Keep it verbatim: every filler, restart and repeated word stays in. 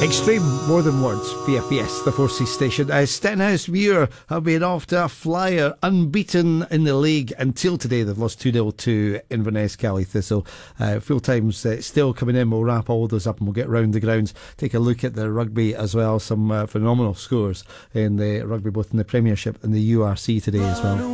Extreme, more than words, B F B S, the Four Seas station. Uh, Stenhousemuir have been off to a flyer, unbeaten in the league until today. They've lost two nil to Inverness Cally Thistle. Uh, full time's uh, still coming in. We'll wrap all those up and we'll get round the grounds, take a look at the rugby as well. Some uh, phenomenal scores in the rugby, both in the Premiership and the U R C today as well.